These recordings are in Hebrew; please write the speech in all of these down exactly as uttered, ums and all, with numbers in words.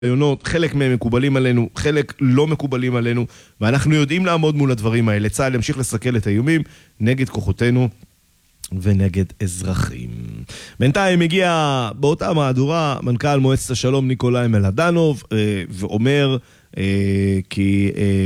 חלק מהם מקובלים עלינו, חלק לא מקובלים עלינו, ואנחנו יודעים לעמוד מול הדברים האלה. צה"ל ימשיך לסכל את האיומים נגד כוחותינו ונגד אזרחים. בינתיים הגיע באותה מהדורה מנכ"ל מועצת השלום ניקולאי מלדנוב, ואומר כי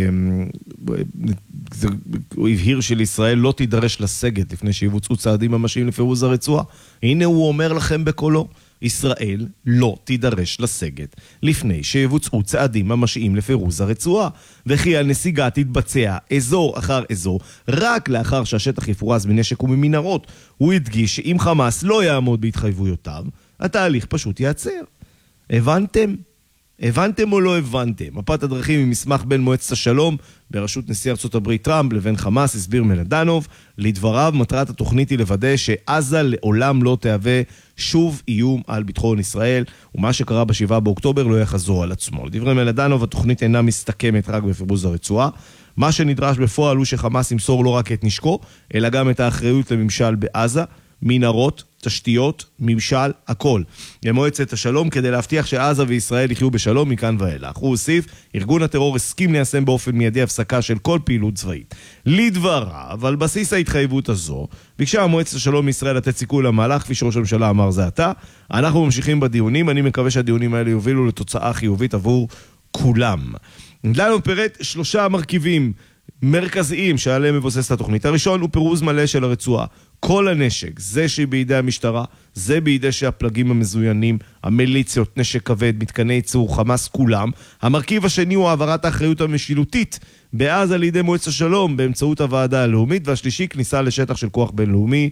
הוא הבהיר שלישראל לא תידרש לסגת לפני שיבוצעו צעדים ממשיים לפירוז הרצועה. הנה הוא אומר לכם בקולו, ישראל לא תידרש לסגת לפני שיבוצעו צעדים ממשיים לפירוז הרצועה, וכי הנסיגה תתבצע אזור אחר אזור רק לאחר שהשטח יפורז מנשק וממנהרות. הוא הדגיש שאם חמאס לא יעמוד בהתחייבויותיו, התהליך פשוט ייעצר. הבנתם? הבנתם או לא הבנתם? מפת הדרכים היא מסמך בין מועצת השלום בראשות נשיא ארצות הברית טראמפ לבין חמאס, הסביר מלדנוב. לדבריו, מטרת התוכנית היא לוודא שעזה לעולם לא תהווה שוב איום על ביטחון ישראל, ומה שקרה בשבעה באוקטובר לא יחזור על עצמו. לדברי מלדנוב, התוכנית אינה מסתכמת רק בפירוז הרצועה. מה שנדרש בפועל הוא שחמאס ימסור לא רק את נשקו, אלא גם את האחריות לממשל בעזה, מנהרות, תשתיות, ממשל, הכל. למועצת השלום כדי להבטיח שעזה וישראל יחיו בשלום מכאן ואילך. הוא הוסיף, ארגון הטרור הסכים ליישם באופן מיידי הפסקה של כל פעילות צבאית. לדבריו, על בסיס ההתחייבות הזו, ביקשה מועצת השלום מישראל לתת סיכוי למהלך, כפי שראש הממשלה אמר זה עתה. אנחנו ממשיכים בדיונים, אני מקווה שהדיונים האלה יובילו לתוצאה חיובית עבור כולם. לנו פירט שלושה מרכיבים מרכזיים שעליהם מבוססת התוכנית. הראשון הוא פירוז מלא של הרצועה. כל הנשק, זה שבידי המשטרה, זה בידי שהפלגים המזוינים, המיליציות, נשק כבד, מתקני ייצור, חמאס, כולם. המרכיב השני הוא העברת האחריות המשילותית בעזה לידי מועצת השלום באמצעות הוועדה הלאומית, והשלישי כניסה לשטח של כוח בינלאומי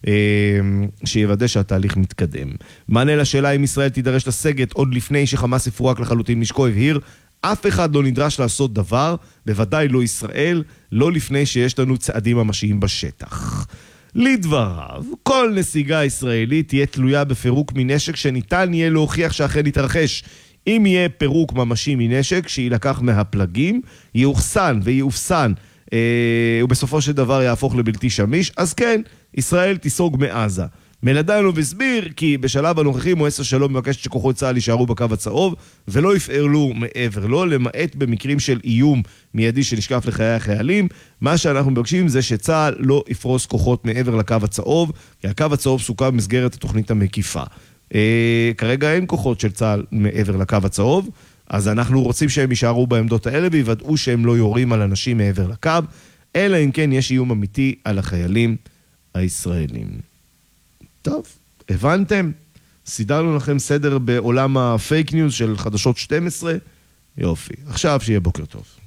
שיוודא שהתהליך מתקדם. מענה לשאלה אם ישראל תידרש לסגת עוד לפני שחמאס יפורק לחלוטין נשקו, הבהיר, אף אחד לא נדרש לעשות דבר, בוודאי לא ישראל, לא לפני שיש לנו צעדים ממשיים בשטח. לדבריו, כל נסיגה ישראלית תהיה תלויה בפירוק מנשק שניתן יהיה להוכיח שאכן יתרחש. אם יהיה פירוק ממשי מנשק שילקח מהפלגים, יאוחסן ויאופסן, אה, ובסופו של דבר יהפוך לבלתי שמיש, אז כן, ישראל תיסוג מעזה. מלדנוב הסביר כי בשלב הנוכחי מועצת השלום מבקשת שכוחות צה"ל יישארו בקו הצהוב ולא יפעלו מעבר לו, למעט במקרים של איום מיידי שנשקף לחיי החיילים. מה שאנחנו מבקשים זה שצה"ל לא יפרוס כוחות מעבר לקו הצהוב, כי הקו הצהוב סוכם במסגרת התוכנית המקיפה. אה, כרגע אין כוחות של צה"ל מעבר לקו הצהוב, אז אנחנו רוצים שהם יישארו בעמדות האלה ויוודאו שהם לא יורים על אנשים מעבר לקו, אלא אם כן יש איום אמיתי על החיילים הישראלים. טוב, הבנתם? סידרנו לכם סדר בעולם הפייק ניוז של חדשות שתים עשרה? יופי. עכשיו שיהיה בוקר טוב.